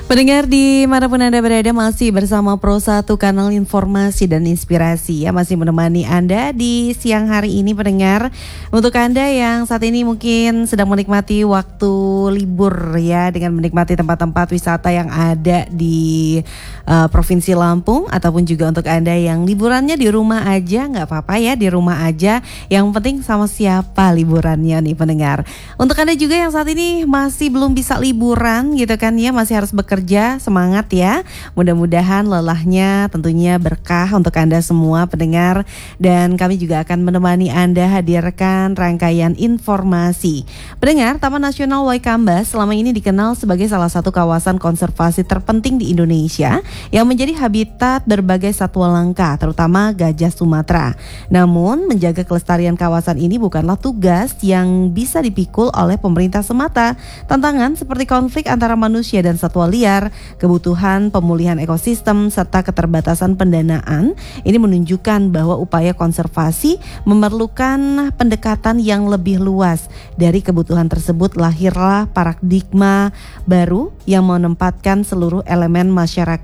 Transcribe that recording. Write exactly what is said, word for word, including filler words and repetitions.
Pendengar dimanapun Anda berada, masih bersama Pro satu Kanal Informasi dan Inspirasi ya, masih menemani Anda di siang hari ini pendengar. Untuk Anda yang saat ini mungkin sedang menikmati waktu libur ya, dengan menikmati tempat-tempat wisata yang ada di uh, Provinsi Lampung, ataupun juga untuk Anda yang liburannya di rumah aja, nggak apa-apa ya, di rumah aja. Yang penting sama siapa liburannya nih pendengar. Untuk Anda juga yang saat ini masih belum bisa liburan gitu kan ya, masih harus bekerja kerja, semangat ya. Mudah-mudahan lelahnya tentunya berkah untuk Anda semua pendengar. Dan kami juga akan menemani Anda hadirkan rangkaian informasi. Pendengar, Taman Nasional Waikambas selama ini dikenal sebagai salah satu kawasan konservasi terpenting di Indonesia yang menjadi habitat berbagai satwa langka, terutama gajah Sumatera. Namun, menjaga kelestarian kawasan ini bukanlah tugas yang bisa dipikul oleh pemerintah semata. Tantangan seperti konflik antara manusia dan satwa liar, kebutuhan pemulihan ekosistem, serta keterbatasan pendanaan ini menunjukkan bahwa upaya konservasi memerlukan pendekatan yang lebih luas. Dari kebutuhan tersebut lahirlah paradigma baru yang menempatkan seluruh elemen masyarakat